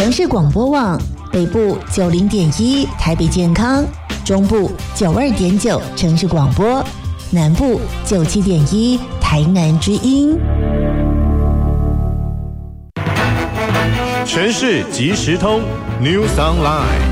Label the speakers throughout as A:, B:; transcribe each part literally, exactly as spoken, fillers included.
A: 城市广播网，北部九零点一台北健康，中部九二点九城市广播，南部九七点一台南之音。
B: 城市即时通 News Online。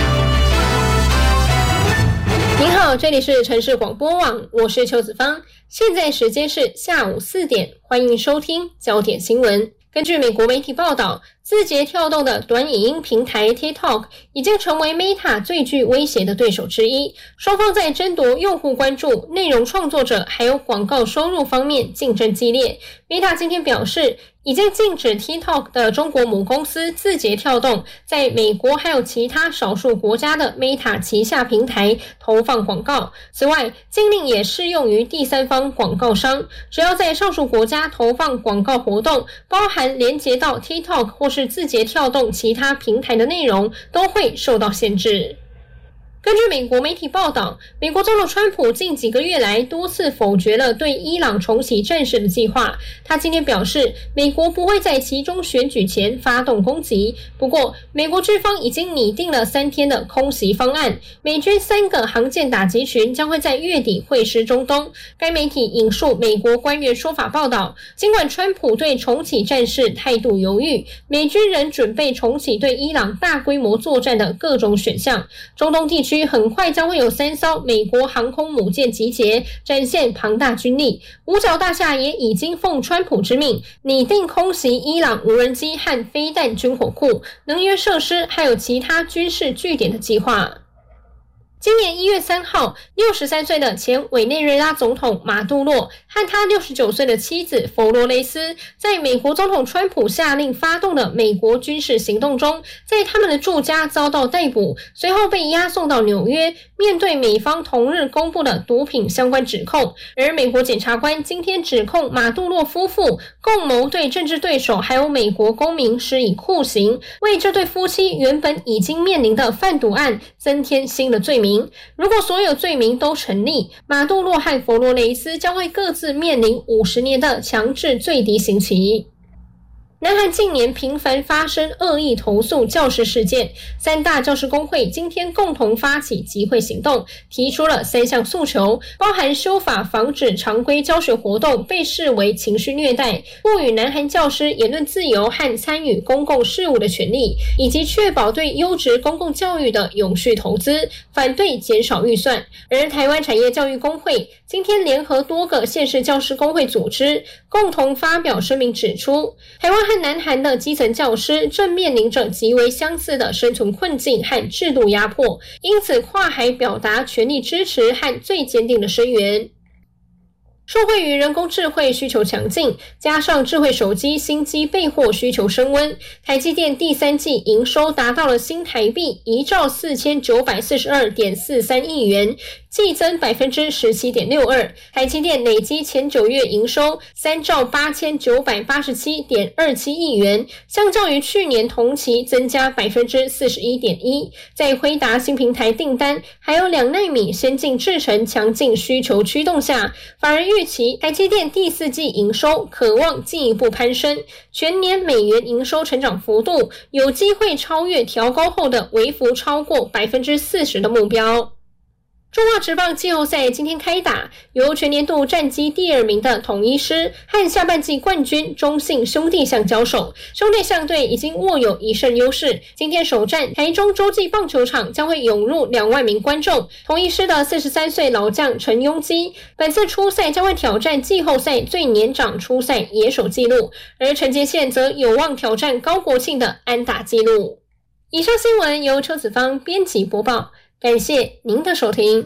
C: 您好，这里是城市广播网，我是邱子芳，现在时间是下午四点，欢迎收听焦点新闻。根据美国媒体报道，字节跳动的短影音平台 TikTok 已经成为 Meta 最具威胁的对手之一，双方在争夺用户关注、内容创作者还有广告收入方面竞争激烈。Meta 今天表示，已经禁止 TikTok 的中国母公司字节跳动在美国还有其他少数国家的 Meta 旗下平台投放广告。此外，禁令也适用于第三方广告商，只要在上述国家投放广告活动，包含连接到 TikTok 或是字节跳动其他平台的内容，都会受到限制。根据美国媒体报道，美国总统川普近几个月来多次否决了对伊朗重启战事的计划。他今天表示，美国不会在其中选举前发动攻击。不过，美国军方已经拟定了三天的空袭方案，美军三个航舰打击群将会在月底会师中东。该媒体引述美国官员说法报道，尽管川普对重启战事态度犹豫，美军仍准备重启对伊朗大规模作战的各种选项。中东地区很快将会有三艘美国航空母舰集结，展现庞大军力。五角大厦也已经奉川普之命，拟定空袭伊朗无人机和飞弹军火库、能源设施还有其他军事据点的计划。今年一月三号，六十三岁的前委内瑞拉总统马杜洛和他六十九岁的妻子佛罗雷斯，在美国总统川普下令发动的美国军事行动中，在他们的住家遭到逮捕，随后被押送到纽约，面对美方同日公布的毒品相关指控。而美国检察官今天指控马杜洛夫妇共谋对政治对手还有美国公民施以酷刑，为这对夫妻原本已经面临的贩毒案增添新的罪名。如果所有罪名都成立，马杜洛和佛罗雷斯将会各自面临五十年的强制最低刑期。南韩近年频繁发生恶意投诉教师事件，三大教师工会今天共同发起集会行动，提出了三项诉求，包含修法防止常规教学活动被视为情绪虐待，赋予南韩教师言论自由和参与公共事务的权利，以及确保对优质公共教育的永续投资，反对减少预算。而台湾产业教育工会今天联合多个县市教师工会组织，共同发表声明指出，台湾和南韩的基层教师正面临着极为相似的生存困境和制度压迫，因此跨海表达全力支持和最坚定的声援。受惠于人工智慧需求强劲，加上智慧手机新机备货需求升温，台积电第三季营收达到了新台币一兆四千九百四十二点四三亿元，季增 百分之十七点六二。台积电累积前九月营收三兆八千九百八十七点二七亿元，相较于去年同期增加 百分之四十一点一。在辉达新平台订单还有两奈米先进制程强劲需求驱动下，反而预期台积电第四季营收可望进一步攀升，全年美元营收成长幅度有机会超越调高后的微幅超过 百分之四十 的目标。中华职棒季后赛今天开打，由全年度战绩第二名的统一狮和下半季冠军中信兄弟象交手，兄弟象队已经握有一胜优势。今天首战台中洲际棒球场将会涌入两万名观众，统一狮的四十三岁老将陈庸基本次出赛将会挑战季后赛最年长出赛野手纪录，而陈杰宪则有望挑战高国庆的安打纪录。以上新闻由邱子芳编辑播报，感谢您的收听。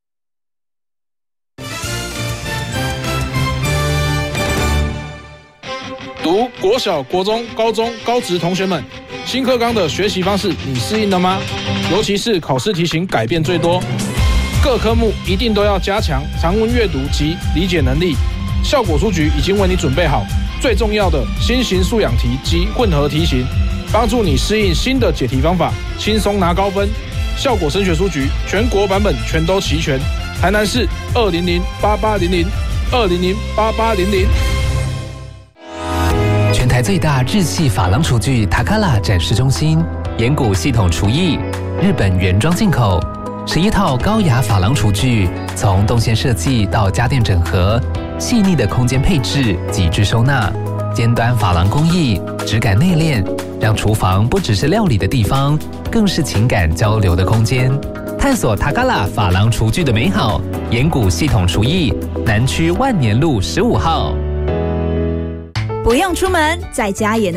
D: 读国小、国中、高中、高职同学们，新课纲的学习方式你适应了吗？尤其是考试题型改变最多，各科目一定都要加强常文阅读及理解能力。效果书局已经为你准备好最重要的新型素养题及混合题型，帮助你适应新的解题方法，轻松拿高分。效果升学书局全国版本全都齐全，台南市二零零八八零零二零零八八零零。
E: 全台最大日系珐琅厨具塔卡拉展示中心，岩谷系统厨艺，日本原装进口，十一套高雅珐琅厨具，从动线设计到家电整合，细腻的空间配置，极致收纳，尖端珐琅工艺，质感内敛，让厨房不只是料理的地方，更是情感交流的空间。探索塔卡拉珐琅厨具的美好，岩谷系统厨艺，南区万年路十五号。
F: 不用出门，在家也能